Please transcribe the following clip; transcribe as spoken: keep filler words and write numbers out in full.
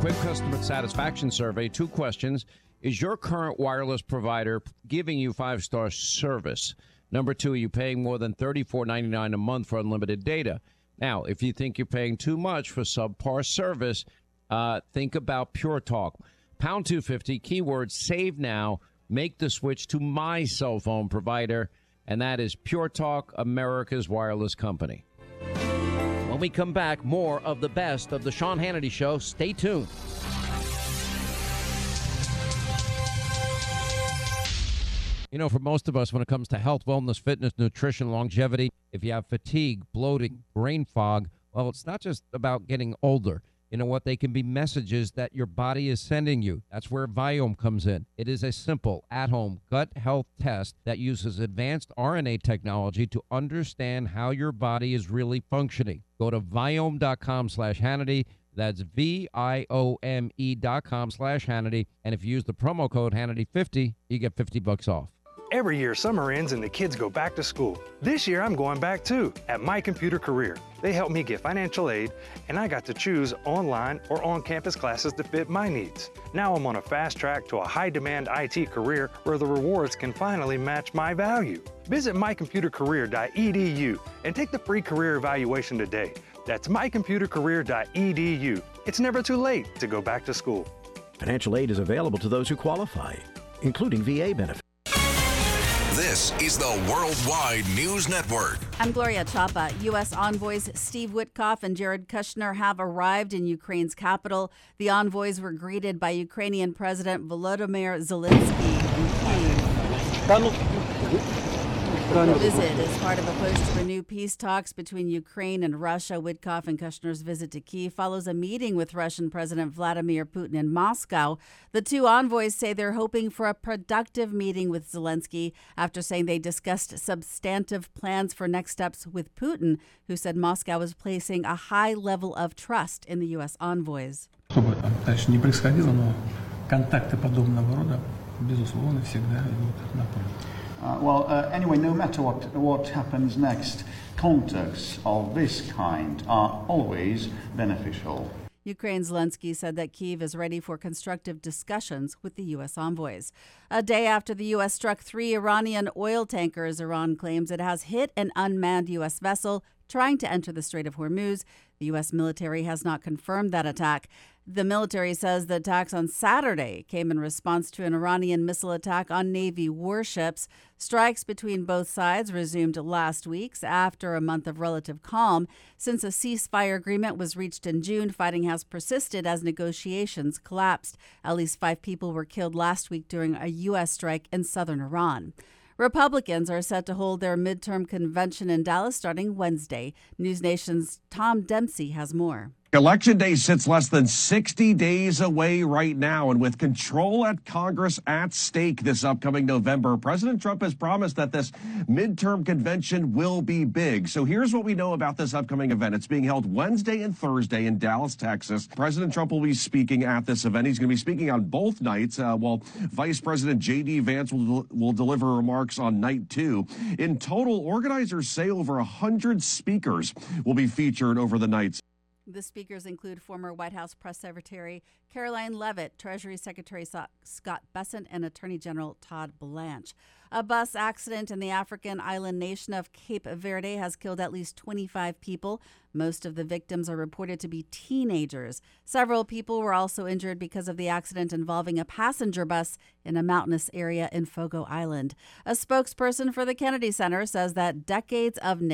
Quick customer satisfaction survey. Two questions. Is your current wireless provider giving you five-star service? Number two, are you paying more than thirty-four ninety-nine a month for unlimited data? Now, if you think you're paying too much for subpar service, uh, think about Pure Talk. Pound two fifty, keyword save now. Make the switch to my cell phone provider, and that is Pure Talk, America's wireless company. When we come back, more of the best of the Sean Hannity Show. Stay tuned. You know, for most of us, when it comes to health, wellness, fitness, nutrition, longevity, if you have fatigue, bloating, brain fog, well, it's not just about getting older. You know what? They can be messages that your body is sending you. That's where Viome comes in. It is a simple, at-home gut health test that uses advanced R N A technology to understand how your body is really functioning. Go to Viome.com slash Hannity. That's V-I-O-M-E dot com slash Hannity. And if you use the promo code Hannity fifty, you get fifty bucks off. Every year, summer ends and the kids go back to school. This year, I'm going back too, at My Computer Career. They helped me get financial aid, and I got to choose online or on-campus classes to fit my needs. Now I'm on a fast track to a high-demand I T career where the rewards can finally match my value. Visit my computer career dot e d u and take the free career evaluation today. That's my computer career dot e d u. It's never too late to go back to school. Financial aid is available to those who qualify, including V A benefits. This is the Worldwide News Network. I'm Gloria Chapa. U S envoys Steve Witkoff and Jared Kushner have arrived in Ukraine's capital. The envoys were greeted by Ukrainian President Volodymyr Zelensky in Kyiv. The visit is part of a push to renew peace talks between Ukraine and Russia. Witkoff and Kushner's visit to Kyiv follows a meeting with Russian President Vladimir Putin in Moscow. The two envoys say they're hoping for a productive meeting with Zelensky after saying they discussed substantive plans for next steps with Putin, who said Moscow is placing a high level of trust in the U S envoys. Дальше не происходило, но контакты подобного рода, безусловно, всегда идут на пользу. Uh, well, uh, anyway, no matter what what happens next, contacts of this kind are always beneficial. Ukraine's Zelensky said that Kyiv is ready for constructive discussions with the U S envoys. A day after the U S struck three Iranian oil tankers, Iran claims it has hit an unmanned U S vessel trying to enter the Strait of Hormuz. The U S military has not confirmed that attack. The military says the attacks on Saturday came in response to an Iranian missile attack on Navy warships. Strikes between both sides resumed last week after a month of relative calm. Since a ceasefire agreement was reached in June, fighting has persisted as negotiations collapsed. At least five people were killed last week during a U S strike in southern Iran. Republicans are set to hold their midterm convention in Dallas starting Wednesday. News Nation's Tom Dempsey has more. Election day sits less than sixty days away right now, and with control at Congress at stake this upcoming November, President Trump has promised that this midterm convention will be big. So here's what we know about this upcoming event. It's being held Wednesday and Thursday in Dallas, Texas. President Trump will be speaking at this event. He's going to be speaking on both nights, uh, while Vice President J D. Vance will, will deliver remarks on night two. In total, organizers say over one hundred speakers will be featured over the nights. The speakers include former White House Press Secretary Caroline Leavitt, Treasury Secretary Scott Bessent, and Attorney General Todd Blanche. A bus accident in the African island nation of Cape Verde has killed at least twenty-five people. Most of the victims are reported to be teenagers. Several people were also injured because of the accident involving a passenger bus in a mountainous area in Fogo Island. A spokesperson for the Kennedy Center says that decades of